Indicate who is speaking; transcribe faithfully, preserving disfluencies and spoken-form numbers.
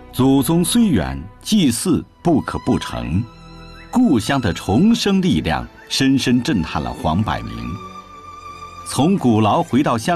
Speaker 1: 祖宗虽远，祭祀不可不成。故乡的重生力量深深震撼了黄百鸣。从鼓楼回到乡